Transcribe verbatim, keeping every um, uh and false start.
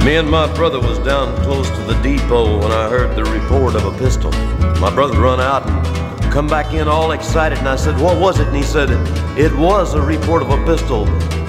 Me and my brother was down close to the depot when I heard the report of a pistol. My brother run out and come back in all excited, and I said, "What was it?" And he said, "It was a report of a pistol.